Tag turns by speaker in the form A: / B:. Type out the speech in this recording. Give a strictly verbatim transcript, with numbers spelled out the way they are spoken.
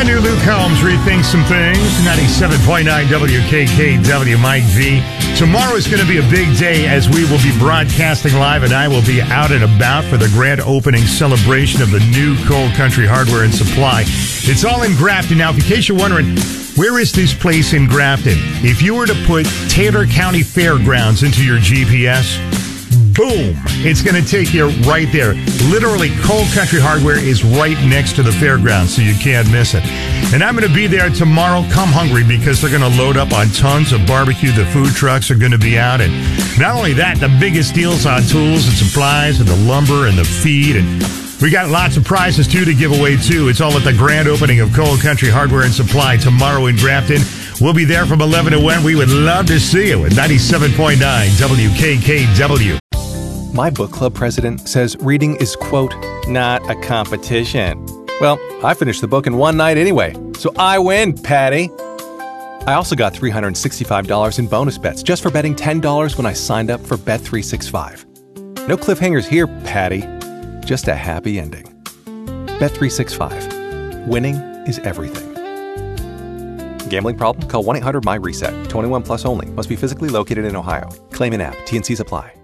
A: new Luke Combs rethinks some things. ninety-seven point nine W K K W, Mike V. Tomorrow is going to be a big day as we will be broadcasting live, and I will be out and about for the grand opening celebration of the new Cole Country Hardware and Supply. It's all in Grafton. Now, in case you're wondering, where is this place in Grafton? If you were to put Taylor County Fairgrounds into your G P S, boom, it's going to take you right there. Literally, Cole Country Hardware is right next to the fairgrounds, so you can't miss it. And I'm going to be there tomorrow. Come hungry, because they're going to load up on tons of barbecue. The food trucks are going to be out. And not only that, the biggest deals on tools and supplies and the lumber and the feed. And we got lots of prizes, too, to give away, too. It's all at the grand opening of Cole Country Hardware and Supply tomorrow in Grafton. We'll be there from eleven to one. We would love to see you at ninety-seven point nine W K K W.
B: My book club president says reading is, quote, not a competition. Well, I finished the book in one night anyway, so I win, Patty. I also got three hundred sixty-five dollars in bonus bets just for betting ten dollars when I signed up for Bet three sixty-five. No cliffhangers here, Patty. Just a happy ending. Bet three sixty-five. Winning is everything. Gambling problem? Call one eight hundred M Y RESET. twenty-one plus only. Must be physically located in Ohio. Claim in app. T and Cs apply.